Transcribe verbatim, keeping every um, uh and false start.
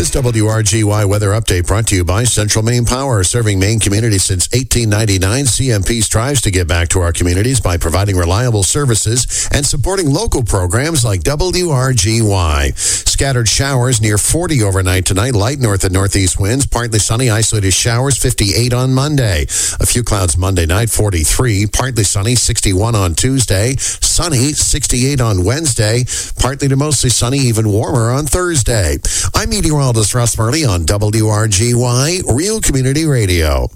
This W R G Y weather update brought to you by Central Maine Power, serving Maine communities since eighteen ninety-nine. C M P strives to give back to our communities by providing reliable services and supporting local programs like W R G Y. Scattered showers near forty overnight tonight. Light north and northeast winds. Partly sunny, isolated showers, fifty-eight on Monday. A few clouds Monday night, forty-three. Partly sunny, sixty-one on Tuesday. Sunny, sixty-eight on Wednesday. Partly to mostly sunny, even warmer on Thursday. I'm meteorologist Russ Murley on W R G Y, Real Community Radio.